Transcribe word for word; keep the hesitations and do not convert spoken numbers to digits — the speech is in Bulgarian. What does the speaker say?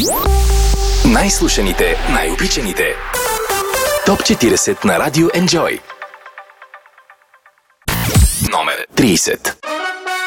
Най-слушаните, най-обичаните Топ четиридесет на Радио Enjoy. Номер тридесет.